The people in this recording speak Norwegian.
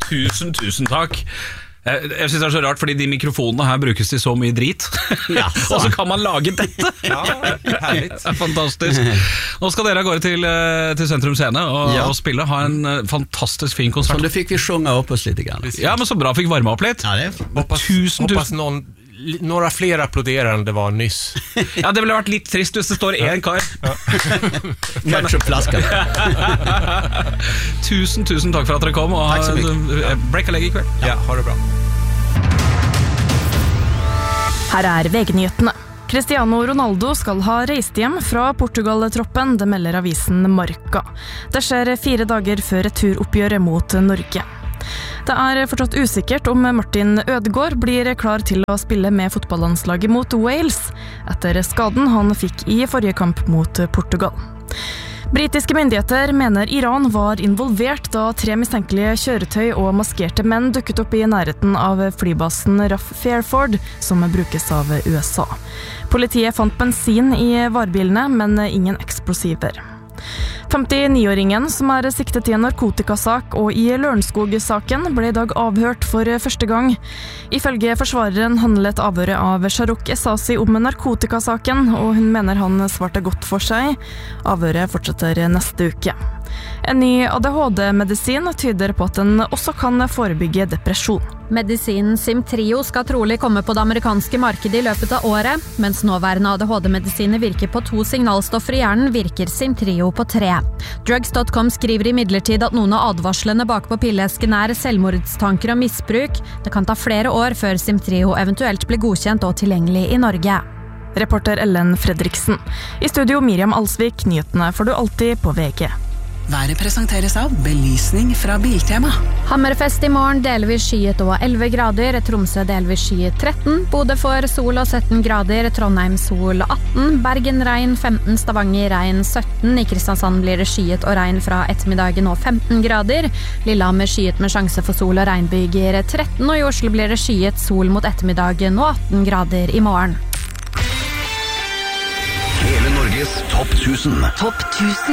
Tusen takk. Jeg synes det er så rart, fordi de mikrofonene her brukes til så mye drit. Og så kan man lage dette. Ja, härligt. Det er fantastisk. Nå skal dere gå til Sentrum Scene og spille. Ha en fantastisk fin konsert. Så det fikk vi sjunga opp oss litt grann. Ja, men så bra, fikk varme opp litt. Hoppas några fler applåderar än det var nyss. Ja, det ville vært litt trist hvis det står en kar. Ketchupflaskan. Tusen takk for at dere kom. Takk så mye. Break a leg I kveld. Ja, ha det bra. Her VG-nyhetene. Cristiano Ronaldo skal ha reist hjem fra Portugal-troppen, det melder avisen Marca. Det skjer 4 dager før returoppgjøret mot Norge. Det er fortsatt usikkert om Martin Ødegaard blir klar til å spille med fotballandslaget mot Wales, etter skaden han fikk I forrige kamp mot Portugal. Britiske myndigheter mener Iran var involvert da 3 mistenkelige kjøretøy og maskerte menn dukket opp I nærheten av flybasen RAF Fairford, som brukes av USA. Politiet fant bensin I varebilene, men ingen eksplosiver. 59-åringen som siktet I en narkotikasak og I Lørenskog-saken ble I dag avhørt for første gang. Ifølge forsvareren handlet avhøret av Shahrukh Esasi om narkotikasaken, og hun mener han svarte godt for seg. Avhøret fortsetter neste uke. En ny ADHD-medisin tyder på at den også kan forebygge depresjon. Medisinen Simtrio skal trolig komme på det amerikanske markedet I løpet av året, mens nåværende ADHD-medisiner virker på 2 signalstoffer I hjernen, virker Simtrio på 3. Drugs.com skriver imidlertid at noen av advarslene bak på pillesken selvmordstanker og misbruk. Det kan ta flere år før Simtrio eventuelt blir godkjent og tilgjengelig I Norge. Reporter Ellen Fredriksen. I studio Miriam Alsvik, nyhetene får du alltid på VG. Været presenteres av belysning fra Biltema. Hammerfest I morgen, delvis skyet og 11 grader. Tromsø delvis skyet 13. Bodø for sol og 17 grader. Trondheim sol 18. Bergen regn 15. Stavanger regn 17. I Kristiansand blir det skyet og regn fra ettermiddagen og 15 grader. Lillehammer skyet med sjanse for sol og regnbyger 13. Og I Oslo blir det skyet sol mot ettermiddagen og 18 grader I morgen. Hele Norges topp 1000. Topp 1000.